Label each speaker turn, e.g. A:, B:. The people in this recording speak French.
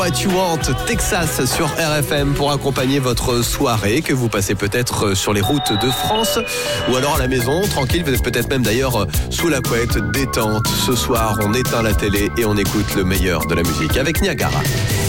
A: What You Want, Texas sur RFM pour accompagner votre soirée que vous passez peut-être sur les routes de France ou alors à la maison, tranquille, vous êtes peut-être même d'ailleurs sous la couette, détente. Ce soir, on éteint la télé et on écoute le meilleur de la musique avec Niagara.